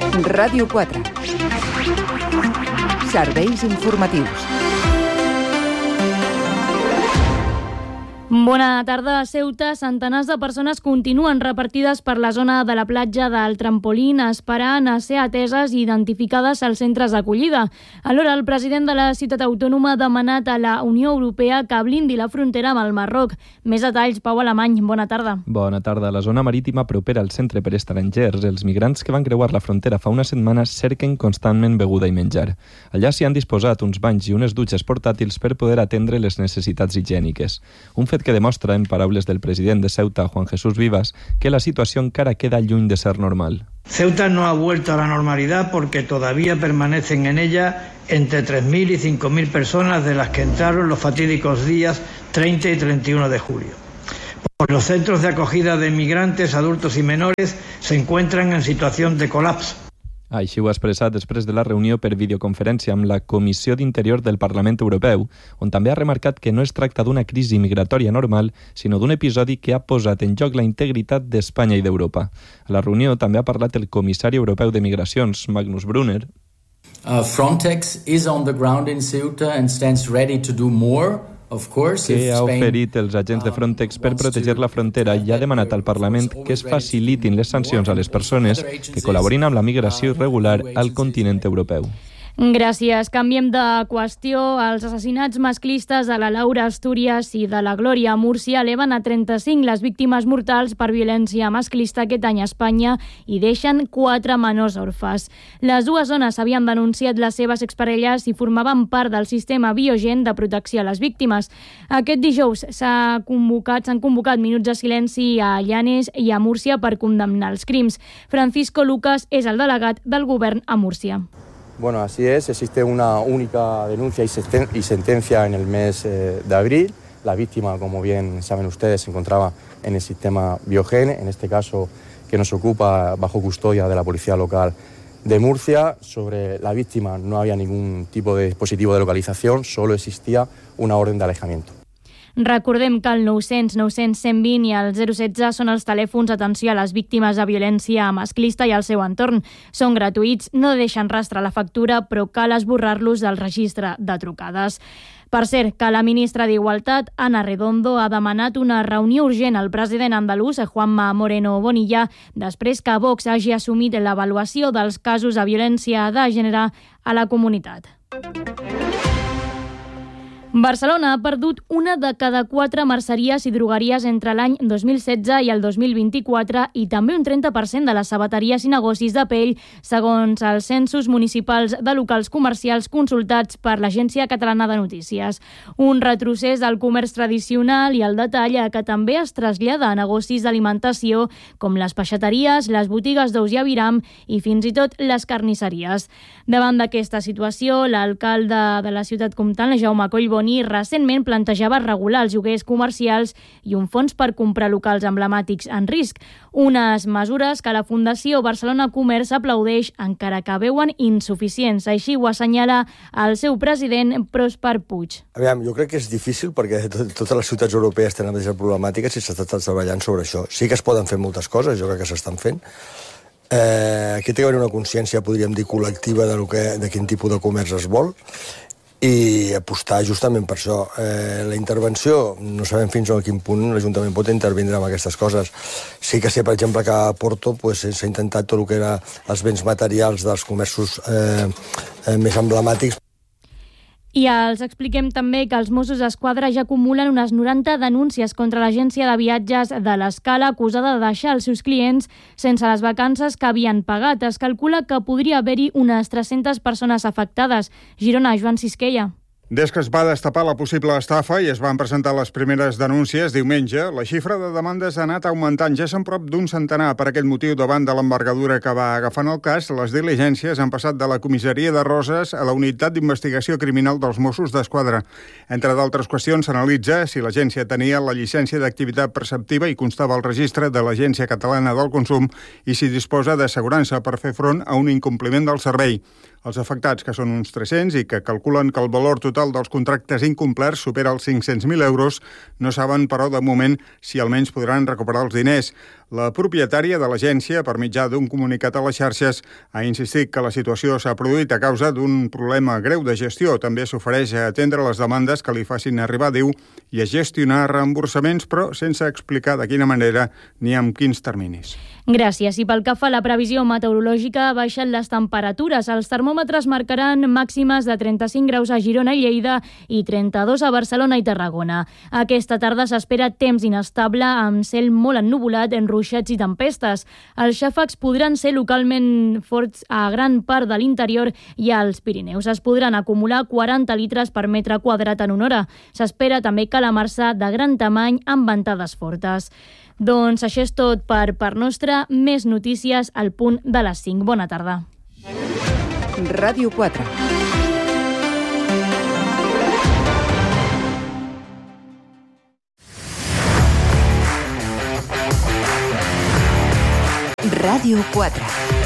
Ràdio 4. Serveis informatius. Bona tarda a Ceuta. Centenars de persones continuen repartides per la zona de la platja del Trampolín esperant a ser ateses i identificades als centres d'acollida. Alhora, el president de la ciutat autònoma ha demanat a la Unió Europea que blindi la frontera amb el Marroc. Més detalls, Pau Alemany. Bona tarda. Bona tarda. La zona marítima propera al centre per estrangers. Els migrants que van creuar la frontera fa unes setmanes cerquen constantment beguda i menjar. Allà s'hi han disposat uns banys i unes dutxes portàtils per poder atendre les necessitats higièniques. Un fet que demostra, en paraules del president de Ceuta, Juan Jesús Vivas, que la situació encara queda lluny de ser normal. Ceuta no ha vuelto a la normalidad porque todavía permanecen en ella entre 3.000 y 5.000 personas de las que entraron los fatídicos días 30 y 31 de julio. Los centros de acogida de migrantes, adultos y menores se encuentran en situación de colapso. Així ho ha expressat després de la reunió per videoconferència amb la Comissió d'Interior del Parlament Europeu, on també ha remarcat que no es tracta d'una crisi migratòria normal, sinó d'un episodi que ha posat en joc la integritat d'Espanya i d'Europa. A la reunió també ha parlat el comissari europeu de Migracions, Magnus Brunner. Frontex is on the ground in Ceuta and stands ready to do more. Que ha oferit els agents de Frontex per protegir la frontera i ha demanat al Parlament que es facilitin les sancions a les persones que col·laborin amb la migració irregular al continent europeu. Gràcies. Canviem de qüestió. Els assassinats masclistes de la Laura Astúries i de la Glòria a Múrcia eleven a 35 les víctimes mortals per violència masclista aquest any a Espanya i deixen 4 menors orfes. Les dues dones havien denunciat les seves exparelles i formaven part del sistema Biogen de protecció a les víctimes. Aquest dijous s'han convocat minuts de silenci a Llanes i a Múrcia per condemnar els crims. Francisco Lucas és el delegat del govern a Múrcia. Bueno, así es. Existe una única denuncia y sentencia en el mes de abril. La víctima, como bien saben ustedes, se encontraba en el sistema Biogen, en este caso que nos ocupa bajo custodia de la Policía Local de Murcia. Sobre la víctima no había ningún tipo de dispositivo de localización, solo existía una orden de alejamiento. Recordem que el 900, 900, 120 i el 016 són els telèfons d'atenció a les víctimes de violència masclista i al seu entorn. Són gratuïts, no deixen rastre a la factura, però cal esborrar-los del registre de trucades. Per cert, que la ministra d'Igualtat, Ana Redondo, ha demanat una reunió urgent al president andalús, Juanma Moreno Bonilla, després que Vox hagi assumit l'avaluació dels casos de violència de gènere a la comunitat. Barcelona ha perdut una de cada 4 merceries i drogueries entre l'any 2016 i el 2024 i també un 30% de les sabateries i negocis de pell, segons els censos municipals de locals comercials consultats per l'Agència Catalana de Notícies. Un retrocés del comerç tradicional i el detall que també es trasllada a negocis d'alimentació com les peixateries, les botigues d'ous i aviram i fins i tot les carnisseries. Davant d'aquesta situació, l'alcalde de la ciutat comtal, Jaume Collboni, recentment plantejava regular els lloguers comercials i un fons per comprar locals emblemàtics en risc. Unes mesures que la Fundació Barcelona Comerç aplaudeix, encara que veuen insuficients. Així ho assenyala el seu president, Pròsper Puig. Aviam, jo crec que és difícil perquè totes les ciutats europees tenen la mateixa problemàtica si s'està treballant sobre això. Sí que es poden fer moltes coses, jo crec que s'estan fent. Aquí té que haver una consciència, podríem dir, col·lectiva de quin tipus de comerç es vol i apostar justament per això. La intervenció, no sabem fins a quin punt l'Ajuntament pot intervindre amb aquestes coses. Sí que sé, per exemple, que a Porto s'ha intentat tot el que eren els béns materials dels comerços més emblemàtics. I els expliquem també que els Mossos d'Esquadra ja acumulen unes 90 denúncies contra l'agència de viatges de l'Escala acusada de deixar els seus clients sense les vacances que havien pagat. Es calcula que podria haver-hi unes 300 persones afectades. Girona, Joan Sisquella. Des que es va destapar la possible estafa i es van presentar les primeres denúncies diumenge, la xifra de demandes ha anat augmentant. Ja són prop d'un centenar. Per aquest motiu, davant de l'envergadura que va agafant el cas, les diligències han passat de la comissaria de Roses a la unitat d'investigació criminal dels Mossos d'Esquadra. Entre d'altres qüestions, s'analitza si l'agència tenia la llicència d'activitat perceptiva i constava al registre de l'Agència Catalana del Consum i si disposa d'assegurança per fer front a un incompliment del servei. Els afectats, que són uns 300 i que calculen que el valor total dels contractes incomplerts supera els 500.000 euros, no saben, però, de moment, si almenys podran recuperar els diners. La propietària de l'agència, per mitjà d'un comunicat a les xarxes, ha insistit que la situació s'ha produït a causa d'un problema greu de gestió. També s'ofereix a atendre les demandes que li facin arribar, diu, i a gestionar reemborsaments, però sense explicar de quina manera ni amb quins terminis. Gràcies. I pel que fa a la previsió meteorològica, baixen les temperatures. Els termòmetres marcaran màximes de 35 graus a Girona i Lleida i 32 a Barcelona i Tarragona. Aquesta tarda s'espera temps inestable amb cel molt ennuvolat, ruixats i tempestes. Els xàfecs podran ser localment forts a gran part de l'interior i als Pirineus. Es podran acumular 40 litres per metre quadrat en una hora. S'espera també calamarsa de gran tamany amb ventades fortes. Doncs això és tot per part nostra. Més notícies al punt de les 5. Bona tarda. Ràdio 4. Ràdio 4.